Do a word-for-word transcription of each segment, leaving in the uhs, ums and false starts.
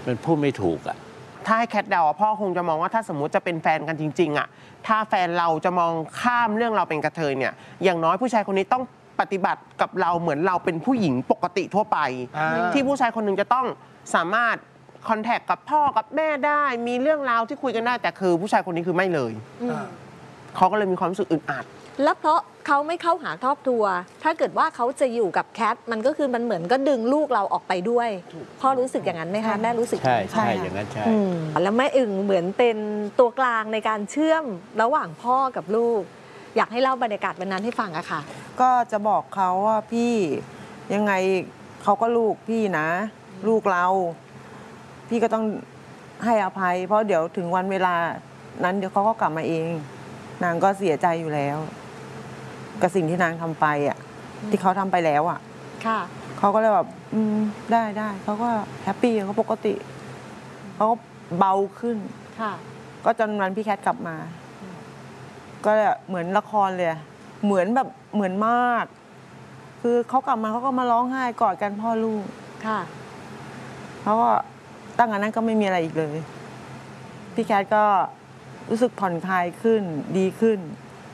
มันพูดไม่ถูกอ่ะถ้าให้แคทเดาพ่อคงจะมองว่าถ้าสมมุติจะเป็นแฟนกันจริงๆอ่ะถ้าแฟนเราจะมองข้ามเรื่องเราเป็นกระเทยเนี่ยอย่างน้อยผู้ชายคนนี้ต้องปฏิบัติกับเราเหมือนเราเป็นผู้หญิงปกติทั่วไปที่ผู้ชายคนหนึ่งจะต้องสามารถคอนแทคกับพ่อกับแม่ได้มีเรื่องราวที่คุยกันได้แต่คือผู้ชายคนนี้คือไม่เลยเขาก็เลยมีความรู้สึกอึดอัดแล้วเพราะเขาไม่เข้าหาครอบครัวถ้าเกิดว่าเขาจะอยู่กับแคทมันก็คือมันเหมือนก็ดึงลูกเราออกไปด้วยพ่อรู้สึกอย่างนั้นไหมคะแม่รู้สึกใช่ใช่อย่างนั้นใช่แล้วแม่อึ่งเหมือนเป็นตัวกลางในการเชื่อมระหว่างพ่อกับลูกอยากให้เล่าบรรยากาศวันนั้นให้ฟังอะค่ะก็จะบอกเขาว่าพี่ยังไงเขาก็ลูกพี่นะ ลูกเราพี่ก็ต้องให้อภัยเพราะเดี๋ยวถึงวันเวลานั้นเดี๋ยวเขาก็กลับมาเองนางก็เสียใจอยู่แล้วกับสิ่งที่นางทำไปอ่ะที่เขาทำไปแล้วอ่ะค่ะเขาก็เลยแบบอืมได้ได้เขาก็แฮปปี้เขาปกติเขาก็เบาขึ้นค่ะก็จนวันพี่แคทกลับมาก็เหมือนละครเลยเหมือนแบบเหมือนมากคือเขากลับมาเขาก็มาร้องไห้กอดกันพ่อลูกค่ะเขาก็ตั้งแต่นั้นก็ไม่มีอะไรอีกเลยพี่แคทก็รู้สึกผ่อนคลายขึ้นดีขึ้น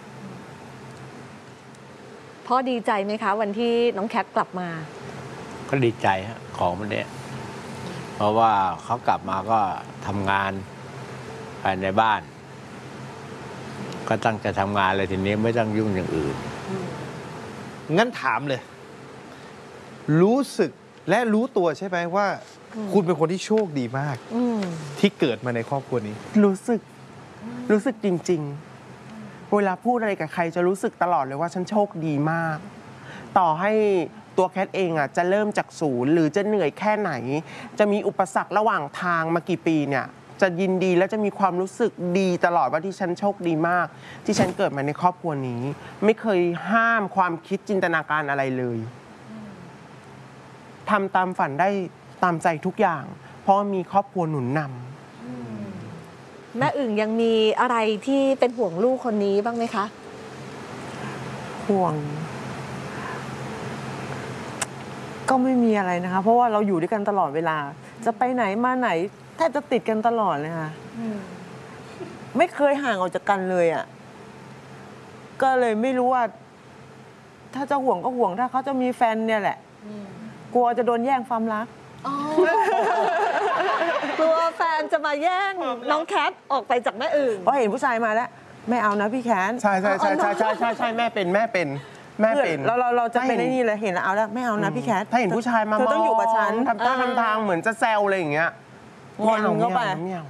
พ่อดีใจไหมคะวันที่น้องแคทกลับมาก็ดีใจฮะของมันเนี่ยเพราะว่าเขากลับมาก็ทำงานภายในบ้านก็ตั้งใจทำงานเลยทีนี้ไม่ต้องยุ่งอย่างอื่นงั้นถามเลยรู้สึกและรู้ตัวใช่ไหมว่าคุณเป็นคนที่โชคดีมากที่เกิดมาในครอบครัวนี้รู้สึกรู้สึกจริงๆเวลาพูดอะไรกับใครจะรู้สึกตลอดเลยว่าฉันโชคดีมากต่อให้ตัวแคทเองอ่ะจะเริ่มจากศูนย์หรือจะเหนื่อยแค่ไหนจะมีอุปสรรคระหว่างทางมากี่ปีเนี่ยจะยินดีและจะมีความรู้สึกดีตลอดว่าที่ฉันโชคดีมากที่ฉันเกิดมาในครอบครัวนี้ไม่เคยห้ามความคิดจินตนาการอะไรเลยทำตามฝันได้ตามใจทุกอย่างเพราะมีครอบครัวหนุนนำแม่อึ่งยังมีอะไรที่เป็นห่วงลูกคนนี้บ้างไหมคะห่วงก็ไม่มีอะไรนะคะเพราะว่าเราอยู่ด้วยกันตลอดเวลาจะไปไหนมาไหนแทบจะติดกันตลอดเลยค่ะไม่เคยห่างออกจากกันเลยอ่ะก็เลยไม่รู้ว่าถ้าจะห่วงก็ห่วงถ้าเขาจะมีแฟนเนี่ยแหละกลัวจะโดนแย่งความรักกลัวแฟนจะมาแย่งน้องแคทออกไปจากแม่อึ่งเพราะเห็นผู้ชายมาแล้วไม่เอานะพี่แคทใช่ใช่ใช่ใช่ใช่ใช่ใช่แม่เป็นแม่เป็นแม่เป็นเราเราเราจะเป็นไอ้นี่เลยเห็นแล้วเอาแล้วไม่เอานะพี่แคทถ้าเห็นผู้ชายมาเธอต้องอยู่กับฉันทำท่าทำทางเหมือนจะแซวอะไรอย่างเงี้ยงอนเข้าไป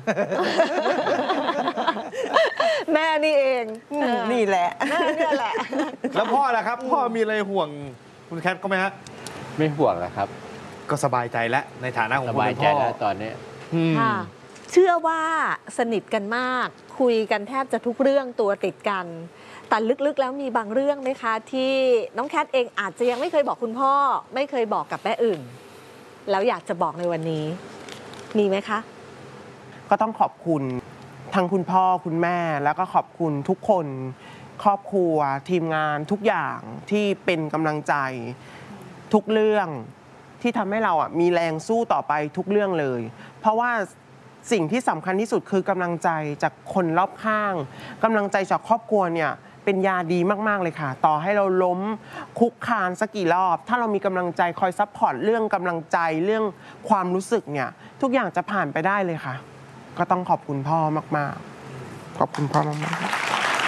แม่นี่เองนี่แหละแม่นี่แหละแล้วพ่อล่ะครับพ่อมีอะไรห่วงคุณแคทก็ไหมฮะไม่ห่วงแล้วครับก็สบายใจแล้วในฐานะของคุณพ่อสบายใจแล้วตอนนี้ค่ะเชื่อว่าสนิทกันมากคุยกันแทบจะทุกเรื่องตัวติดกันแต่ลึกๆแล้วมีบางเรื่องไหมคะที่น้องแคทเองอาจจะยังไม่เคยบอกคุณพ่อไม่เคยบอกกับแม่อื่นแล้วอยากจะบอกในวันนี้มีไหมคะก็ต้องขอบคุณทั้งคุณพ่อคุณแม่แล้วก็ขอบคุณทุกคนครอบครัวทีมงานทุกอย่างที่เป็นกำลังใจทุกเรื่องที่ทำให้เราอ่ะมีแรงสู้ต่อไปทุกเรื่องเลยเพราะว่าสิ่งที่สำคัญที่สุดคือกำลังใจจากคนรอบข้างกำลังใจจากครอบครัวเนี่ยเป็นยาดีมากๆเลยค่ะต่อให้เราล้มคุกคานสักกี่รอบถ้าเรามีกำลังใจคอยซัพพอร์ตเรื่องกำลังใจเรื่องความรู้สึกเนี่ยทุกอย่างจะผ่านไปได้เลยค่ะก็ต้องขอบคุณพ่อมากๆขอบคุณพ่อมากๆ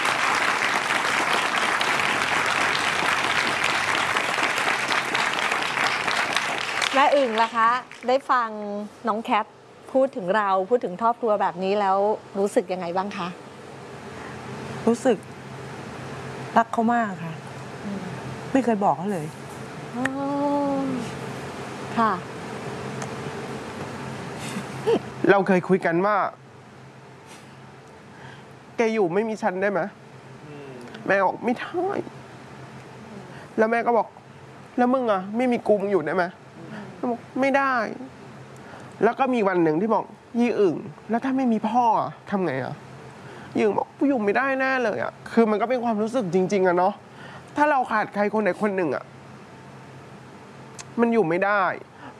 แม่อึ่งล่ะคะได้ฟังน้องแคทพูดถึงเราพูดถึงครอบครัวแบบนี้แล้วรู้สึกยังไงบ้างคะรู้สึกรักเขามากค่ะไม่เคยบอกเขาเลยค่ะเราเคยคุยกันว่าแกอยู่ไม่มีฉันได้ไหมแม่บอกไม่ได้แล้วแม่ก็บอกแล้วมึงอ่ะไม่มีกูมึงอยู่ได้ไหมบอกไม่ได้แล้วก็มีวันหนึ่งที่บอกยี่อึ่งแล้วถ้าไม่มีพ่อทำไงอ่ะยี่อึ่งบอกกูอยู่ไม่ได้แน่เลยอ่ะคือมันก็เป็นความรู้สึกจริงๆอะเนาะถ้าเราขาดใครคนใดคนหนึ่งอ่ะมันอยู่ไม่ได้